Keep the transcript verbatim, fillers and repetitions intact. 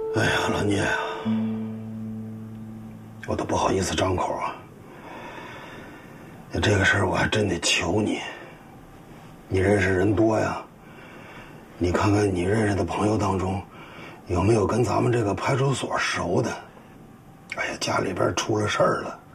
哎呀，老聂啊，我都不好意思张口啊。这个事儿我还真得求你，你认识人多呀，你看看你认识的朋友当中，有没有跟咱们这个派出所熟的？哎呀，家里边出了事儿了，